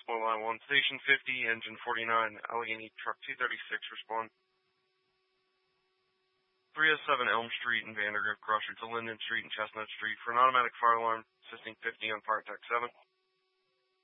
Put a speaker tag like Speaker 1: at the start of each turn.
Speaker 1: Baltimore Line 1, Station 50, Engine 49, Allegheny Truck 236, respond. 307 Elm Street in Vandergrift, cross street to Linden Street and Chestnut Street for an automatic fire alarm, assisting 50 on Fire Tech 7.